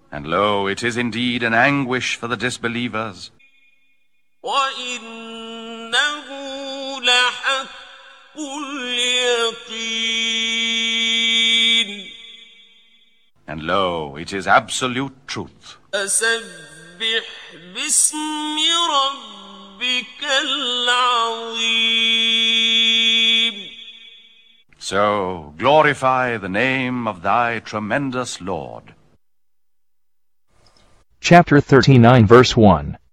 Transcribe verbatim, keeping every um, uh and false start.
And lo, it is indeed an anguish for the disbelievers. وَإِنَّهُ لَحَقُّ الْيَقِينِ And lo, it is absolute truth. فَسَبِّحْ بِاسْمِ رَبِّكَ الْعَظِيمِ So glorify the name of thy tremendous Lord. Chapter thirty-nine, verse one.